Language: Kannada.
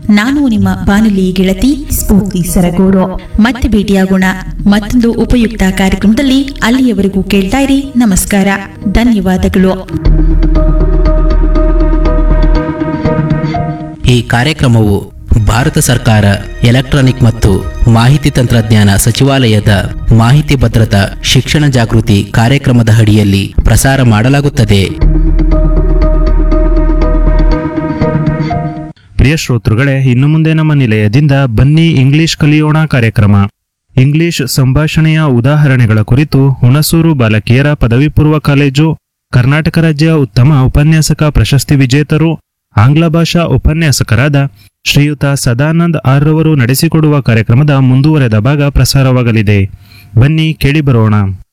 ನಾನು ನಿಮ್ಮ ಬಾನುಲಿ ಗೆಳತಿ ಸ್ಫೂರ್ತಿ ಸರಗೂರು. ಮತ್ತೆ ಭೇಟಿಯಾಗೋಣ ಮತ್ತೊಂದು ಉಪಯುಕ್ತ ಕಾರ್ಯಕ್ರಮದಲ್ಲಿ. ಅಲ್ಲಿಯವರೆಗೂ ಕೇಳ್ತಾ ಇರಿ. ನಮಸ್ಕಾರ, ಧನ್ಯವಾದಗಳು. ಈ ಕಾರ್ಯಕ್ರಮವು ಭಾರತ ಸರ್ಕಾರ ಎಲೆಕ್ಟ್ರಾನಿಕ್ ಮತ್ತು ಮಾಹಿತಿ ತಂತ್ರಜ್ಞಾನ ಸಚಿವಾಲಯದ ಮಾಹಿತಿ ಭದ್ರತಾ ಶಿಕ್ಷಣ ಜಾಗೃತಿ ಕಾರ್ಯಕ್ರಮದ ಅಡಿಯಲ್ಲಿ ಪ್ರಸಾರ ಮಾಡಲಾಗುತ್ತದೆ. ಪ್ರಿಯ ಶ್ರೋತೃಗಳೇ, ಇನ್ನು ಮುಂದೆ ನಮ್ಮ ನಿಲಯದಿಂದ ಬನ್ನಿ ಇಂಗ್ಲಿಷ್ ಕಲಿಯೋಣ ಕಾರ್ಯಕ್ರಮ. ಇಂಗ್ಲಿಷ್ ಸಂಭಾಷಣೆಯ ಉದಾಹರಣೆಗಳ ಕುರಿತು ಹುಣಸೂರು ಬಾಲಕಿಯರ ಪದವಿ ಪೂರ್ವ ಕಾಲೇಜು, ಕರ್ನಾಟಕ ರಾಜ್ಯ ಉತ್ತಮ ಉಪನ್ಯಾಸಕ ಪ್ರಶಸ್ತಿ ವಿಜೇತರು, ಆಂಗ್ಲ ಭಾಷಾ ಉಪನ್ಯಾಸಕರಾದ ಶ್ರೀಯುತ ಸದಾನಂದ್ ಆರ್ ರವರು ನಡೆಸಿಕೊಡುವ ಕಾರ್ಯಕ್ರಮದ ಮುಂದುವರೆದ ಭಾಗ ಪ್ರಸಾರವಾಗಲಿದೆ. ಬನ್ನಿ ಕೇಳಿ ಬರೋಣ.